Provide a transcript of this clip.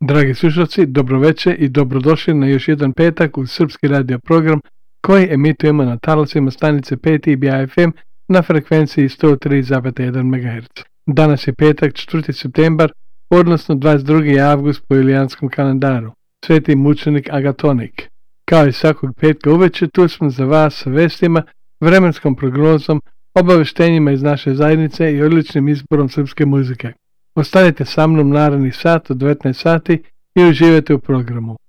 Dragi slušalci, dobroveče i dobrodošli na još jedan petak u srpski radio program koji emitujemo na talasima stanice 5 IBA FM na frekvenciji 103,1 MHz. Danas je petak 4. septembar, odnosno 22. avgust po julijanskom kalendaru, sveti mučenik Agatonik. Kao i svakog petka uveče, tu smo za vas sa vestima, vremenskom prognozom, obaveštenjima iz naše zajednice i odličnim izborom srpske muzike. Ostanite sa mnom narednih sat od 19 sati i uživajte u programu.